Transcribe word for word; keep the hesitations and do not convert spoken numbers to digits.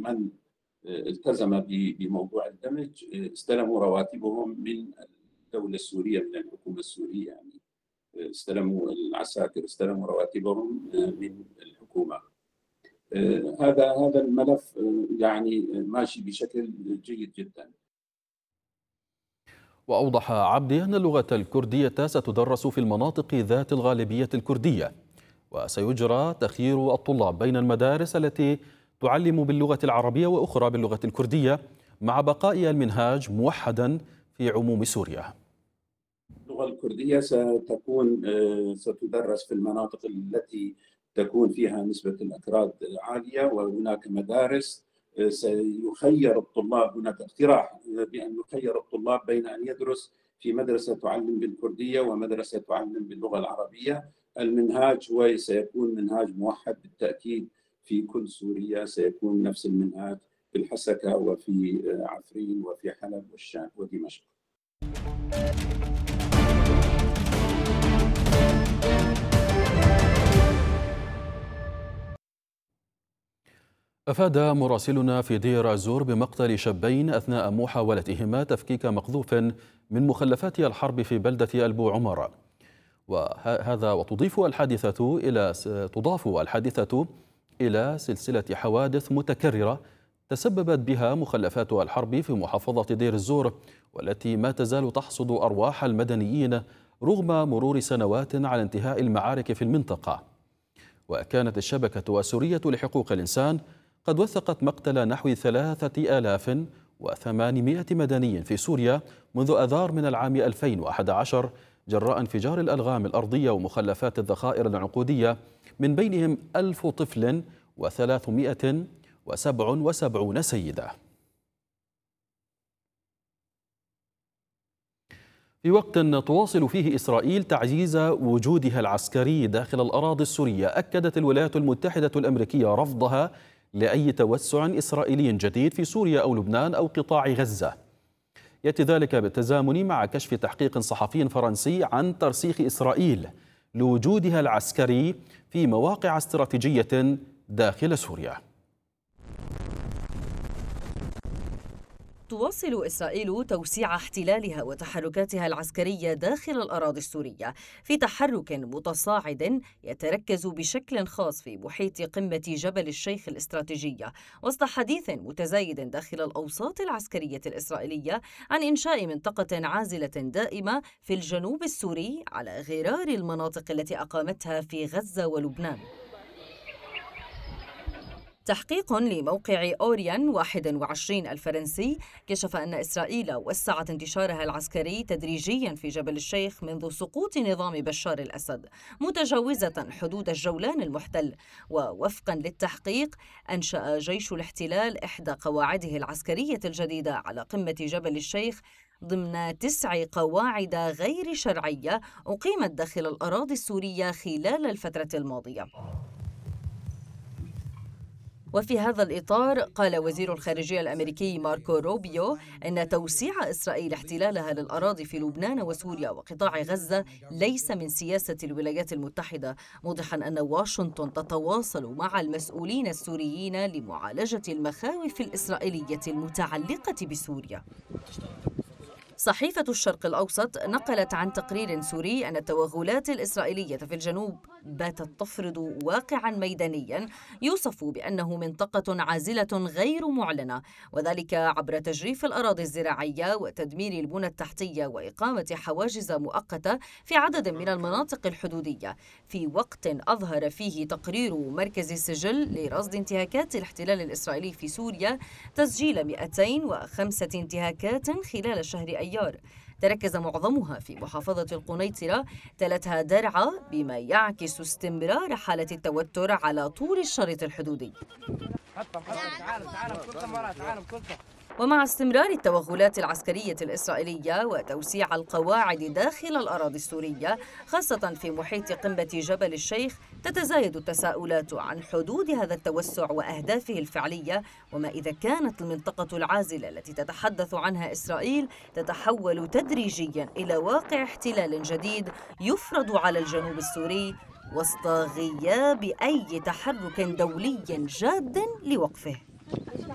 من التزم بموضوع الدمج استلموا رواتبهم من الدولة السورية، من الحكومة السورية. يعني استلموا العساكر استلموا رواتبهم من الحكومة. هذا هذا الملف يعني ماشي بشكل جيد جدا. وأوضح عبدي أن اللغة الكردية ستدرس في المناطق ذات الغالبية الكردية، وسيجرى تخيير الطلاب بين المدارس التي تعلم باللغة العربية وأخرى باللغة الكردية، مع بقاء المنهاج موحدا في عموم سوريا. اللغة الكردية ستكون ستدرس في المناطق التي تكون فيها نسبة الأكراد عالية، وهناك مدارس سيخير الطلاب، هناك اقتراح بأن يخير الطلاب بين أن يدرس في مدرسة تعلم بالكردية ومدرسة تعلم باللغة العربية. المنهاج هو سيكون منهاج موحد بالتأكيد في كل سوريا، سيكون نفس المنهاج في الحسكة وفي عفرين وفي حلب والشام ودمشق. أفاد مراسلنا في دير الزور بمقتل شابين أثناء محاولتهما تفكيك مقذوف من مخلفات الحرب في بلدة البو عمر. وهذا وتضيف الحادثة إلى تضاف الحادثة إلى سلسلة حوادث متكررة تسببت بها مخلفات الحرب في محافظة دير الزور، والتي ما تزال تحصد أرواح المدنيين رغم مرور سنوات على انتهاء المعارك في المنطقة. وكانت الشبكة السورية لحقوق الإنسان قد وثقت مقتل نحو ثلاثة آلاف وثمانمائة مدني في سوريا منذ آذار من العام ألفين وأحد عشر جراء انفجار الألغام الأرضية ومخلفات الذخائر العنقودية، من بينهم ألف طفل وثلاثمائة وسبع وسبعون سيدة. في وقت تواصل فيه إسرائيل تعزيز وجودها العسكري داخل الأراضي السورية، أكدت الولايات المتحدة الأمريكية رفضها لأي توسع إسرائيلي جديد في سوريا أو لبنان أو قطاع غزة. يأتي ذلك بالتزامن مع كشف تحقيق صحفي فرنسي عن ترسيخ إسرائيل لوجودها العسكري في مواقع استراتيجية داخل سوريا. تواصل إسرائيل توسيع احتلالها وتحركاتها العسكرية داخل الأراضي السورية، في تحرك متصاعد يتركز بشكل خاص في محيط قمة جبل الشيخ الاستراتيجية، وسط حديث متزايد داخل الأوساط العسكرية الإسرائيلية عن إنشاء منطقة عازلة دائمة في الجنوب السوري على غرار المناطق التي أقامتها في غزة ولبنان. تحقيق لموقع أوريان واحد وعشرين الفرنسي كشف أن إسرائيل وسعت انتشارها العسكري تدريجيا في جبل الشيخ منذ سقوط نظام بشار الأسد، متجاوزة حدود الجولان المحتل. ووفقا للتحقيق أنشأ جيش الاحتلال إحدى قواعده العسكرية الجديدة على قمة جبل الشيخ ضمن تسع قواعد غير شرعية أقيمت داخل الأراضي السورية خلال الفترة الماضية. وفي هذا الإطار قال وزير الخارجية الأمريكي ماركو روبيو إن توسيع إسرائيل احتلالها للأراضي في لبنان وسوريا وقطاع غزة ليس من سياسة الولايات المتحدة، موضحا أن واشنطن تتواصل مع المسؤولين السوريين لمعالجة المخاوف الإسرائيلية المتعلقة بسوريا. صحيفة الشرق الأوسط نقلت عن تقرير سوري أن التوغلات الإسرائيلية في الجنوب باتت تفرض واقعا ميدانيا يوصف بأنه منطقة عازلة غير معلنة، وذلك عبر تجريف الأراضي الزراعية وتدمير البنى التحتية وإقامة حواجز مؤقتة في عدد من المناطق الحدودية، في وقت أظهر فيه تقرير مركز السجل لرصد انتهاكات الاحتلال الإسرائيلي في سوريا تسجيل مئتين وخمسة انتهاكات خلال شهر أيار، تركز معظمها في محافظة القنيطرة، تلتها درعا، بما يعكس استمرار حالة التوتر على طول الشريط الحدودي. ومع استمرار التوغلات العسكرية الإسرائيلية وتوسيع القواعد داخل الأراضي السورية خاصة في محيط قمة جبل الشيخ، تتزايد التساؤلات عن حدود هذا التوسع وأهدافه الفعلية، وما إذا كانت المنطقة العازلة التي تتحدث عنها إسرائيل تتحول تدريجيا إلى واقع احتلال جديد يفرض على الجنوب السوري وسط غياب أي تحرك دولي جاد لوقفه.